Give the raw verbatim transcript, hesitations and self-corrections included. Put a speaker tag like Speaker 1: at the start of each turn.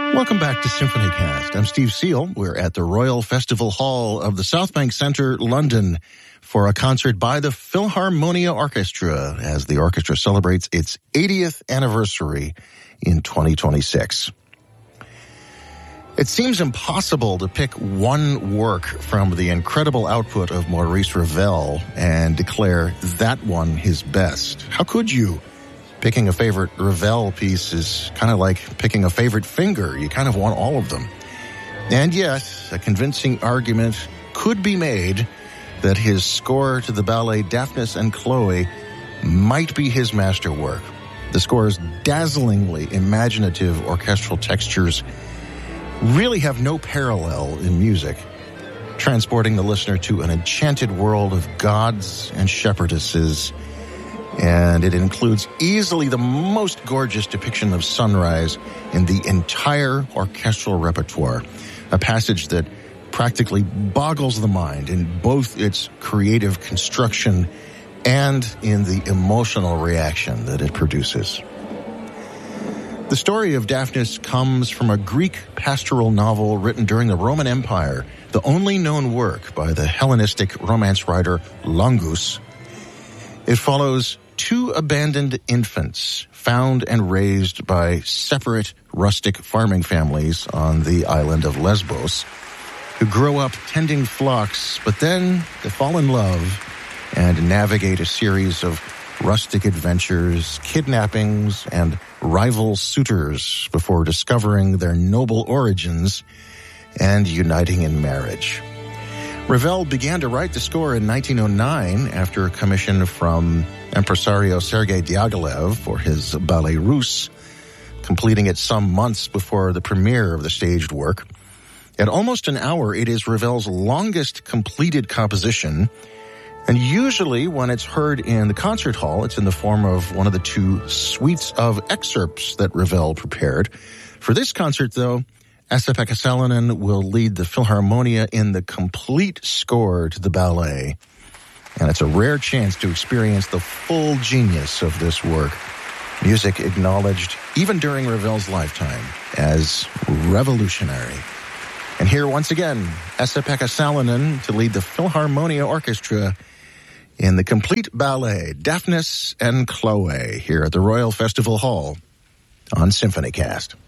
Speaker 1: Welcome back to SymphonyCast. I'm Steve Seal. We're at the Royal Festival Hall of the South Bank Centre, London, for a concert by the Philharmonia Orchestra as the orchestra celebrates its eightieth anniversary in twenty twenty-six. It seems impossible to pick one work from the incredible output of Maurice Ravel and declare that one his best. How could you? Picking a favorite Ravel piece is kind of like picking a favorite finger. You kind of want all of them. And yes, a convincing argument could be made that his score to the ballet Daphnis and Chloe might be his masterwork. The score's dazzlingly imaginative orchestral textures really have no parallel in music, transporting the listener to an enchanted world of gods and shepherdesses. And it includes easily the most gorgeous depiction of sunrise in the entire orchestral repertoire, a passage that practically boggles the mind in both its creative construction and in the emotional reaction that it produces. The story of Daphnis comes from a Greek pastoral novel written during the Roman Empire, the only known work by the Hellenistic romance writer Longus. It follows two abandoned infants found and raised by separate rustic farming families on the island of Lesbos, who grow up tending flocks, but then they fall in love and navigate a series of rustic adventures, kidnappings, and rival suitors before discovering their noble origins and uniting in marriage. Ravel began to write the score in nineteen oh nine after a commission from impresario Sergei Diaghilev for his Ballet Russe, completing it some months before the premiere of the staged work. At almost an hour, it is Ravel's longest completed composition, and usually when it's heard in the concert hall, it's in the form of one of the two suites of excerpts that Ravel prepared. For this concert, though, Esa-Pekka Salonen will lead the Philharmonia in the complete score to the ballet. And it's a rare chance to experience the full genius of this work. Music acknowledged, even during Ravel's lifetime, as revolutionary. And here, once again, Esa-Pekka Salonen to lead the Philharmonia Orchestra in the complete ballet, Daphnis and Chloe, here at the Royal Festival Hall on SymphonyCast.